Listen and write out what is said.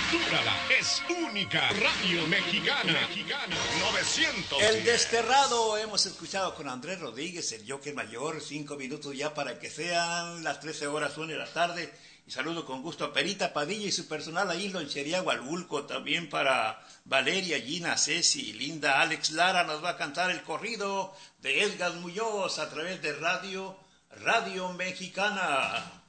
Captúrala, es única. Radio Mexicana. 900. El Desterrado hemos escuchado con Andrés Rodríguez, el Joker Mayor. 5 minutos ya para que sean las 13 horas, 1 de la tarde. Y saludo con gusto a Perita Padilla y su personal ahí en Lonchería Hualulco. También para Valeria, Gina, Ceci, Linda, Alex Lara nos va a cantar el corrido de Edgar Muñoz a través de Radio Mexicana.